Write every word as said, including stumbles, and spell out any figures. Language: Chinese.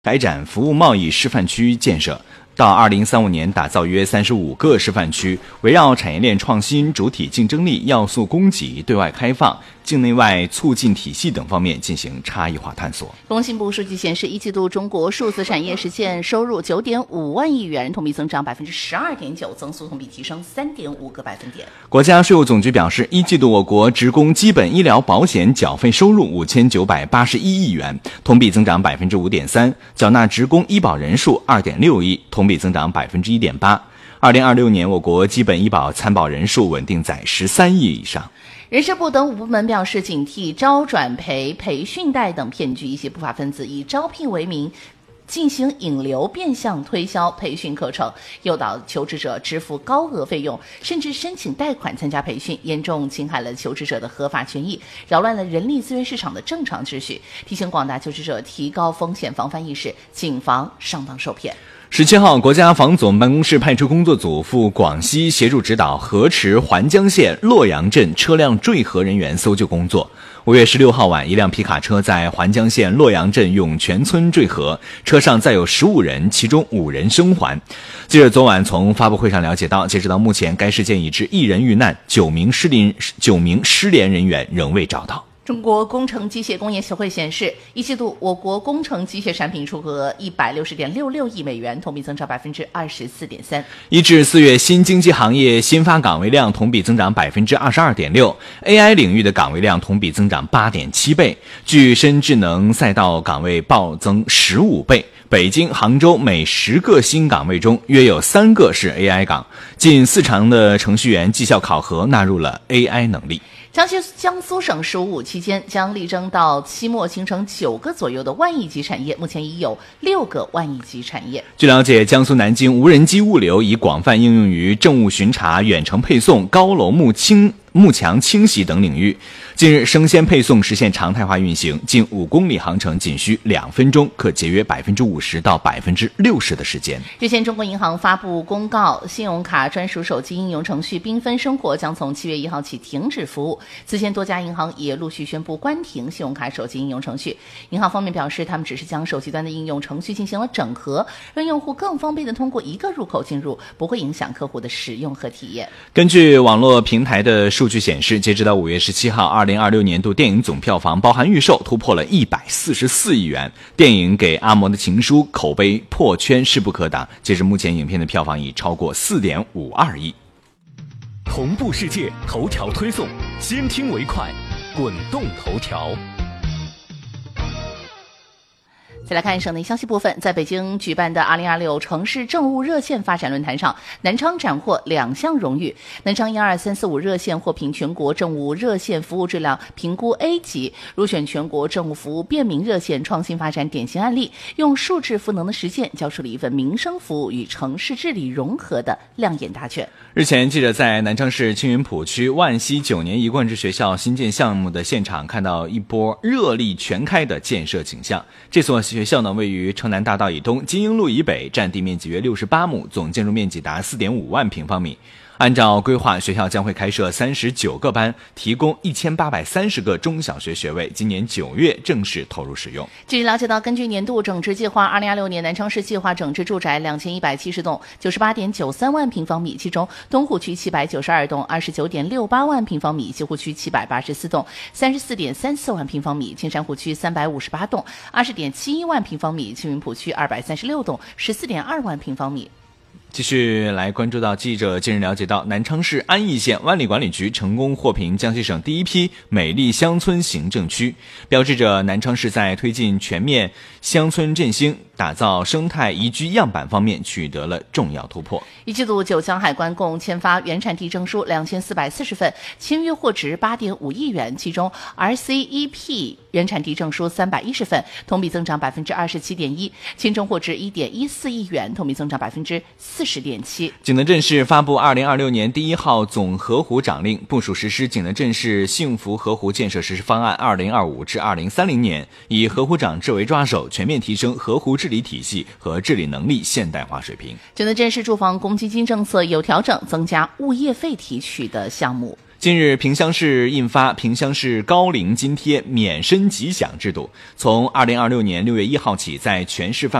开展服务贸易示范区建设，到二零三五年打造约三十五个示范区，围绕产业链创新、主体竞争力、要素供给、对外开放、境内外促进体系等方面进行差异化探索。 工信部数据显示，一季度中国数字产业实现收入九点五万亿元，同比增长百分之十二点九，增速同比提升三点五个百分点。 国家税务总局表示，一季度我国职工基本医疗保险缴费收入五千九百八十一亿元，同比增长百分之五点三，缴纳职工医保人数二点六亿，同比增长百分之一点八。二零二六年，我国基本医保参保人数稳定在十三亿以上。 人事部等五部门表示，警惕招转培、培训贷等骗局，一些不法分子以招聘为名进行引流，变相推销培训课程，诱导求职者支付高额费用，甚至申请贷款参加培训，严重侵害了求职者的合法权益，扰乱了人力资源市场的正常秩序。提醒广大求职者提高风险防范意识，谨防上当受骗。 十七号，国家防总办公室派出工作组赴广西协助指导河池环江县洛阳镇车辆坠河人员搜救工作。五月十六号晚，一辆皮卡车在环江县洛阳镇涌泉村坠河，车上载有十五人，其中五人生还。记者昨晚从发布会上了解到，截止到目前，该事件已致一人遇难，九名失联九名失联人员仍未找到。 中国工程机械工业协会显示，一季度我国工程机械产品出口额一百六十点六六亿美元，同比增长百分之二十四点三。 一至四月，新经济行业新发岗位量同比增长百分之二十二点六 ，A I 领域的岗位量同比增长八点七倍，具深智能赛道岗位暴增十五倍。北京、杭州每十个新岗位中，约有三个是 A I 岗，近四成的程序员绩效考核纳入了 A I 能力。 江西江苏省“十五”期间将力争到期末形成九个左右的万亿级产业，目前已有六个万亿级产业。 据了解，江苏南京无人机物流已广泛应用于政务巡查、远程配送、高楼幕清幕墙清洗等领域。近日，生鲜配送实现常态化运行，近五公里航程仅需两分钟，可节约百分之五十到百分之六十的时间。 日前，中国银行发布公告，信用卡专属手机应用程序缤纷生活将从七月一号起停止服务。此前，多家银行也陆续宣布关停信用卡手机应用程序。银行方面表示，他们只是将手机端的应用程序进行了整合，让用户更方便地通过一个入口进入，不会影响客户的使用和体验。 根据网络平台的数据显示，截止到五月十七号，二零二六年度电影总票房包含预售突破了一百四十四亿元。电影《给阿嬷的情书》口碑破圈势不可挡，截至目前，影片的票房已超过四点五二亿。 同步世界头条推送，先听为快，滚动头条。 再来看省内消息部分，在北京举办的二零二六城市政务热线发展论坛上，南昌斩获两项荣誉。南昌一二三四五热线获评全国政务热线服务质量评估 A 级，入选全国政务服务便民热线创新发展典型案例，用数智赋能的实践交出了一份民生服务与城市治理融合的亮眼答卷。 日前，记者在南昌市青云浦区万溪九年一贯制学校新建项目的现场，看到一波热力全开的建设景象。这所学校呢，位于城南大道以东、金鹰路以北，占地面积约六十八亩，总建筑面积达 四点五万平方米。按照规划，学校将会开设三十九个班，提供一千八百三十个中小学学位，今年九月正式投入使用。 据了解到，根据年度整治计划，二零二六年南昌市计划整治住宅两千一百七十栋，九十八点九三万平方米，其中东湖区七百九十二栋，二十九点六八万平方米；西湖区七百八十四栋，三十四点三四万平方米；青山湖区三百五十八栋，二十点七一万平方米；青云浦区二百三十六栋，十四点二万平方米。 继续来关注到，记者近日了解到，南昌市安义县湾里管理局成功获评江西省第一批美丽乡村行政区，标志着南昌市在推进全面乡村振兴、打造生态宜居样板方面取得了重要突破。 一季度，九江海关共签发原产地证书两千四百四十份，签约货值八点五亿元，其中 R C E P 原产地证书三百一十份，同比增长百分之二十七点一，签证货值一点一四亿元，同比增长百分之四十点七。 景德镇市发布二零二六年第一号总河湖长令，部署实施景德镇市幸福河湖建设实施方案二零二五至二零三零年，以河湖长治为抓手，全面提升河湖治理体系和治理能力现代化水平。 景德镇市住房公积金政策有调整，增加物业费提取的项目。 近日，萍乡市印发萍乡市高龄津贴免申吉享制度，从二零二六年六月一号起，在全市范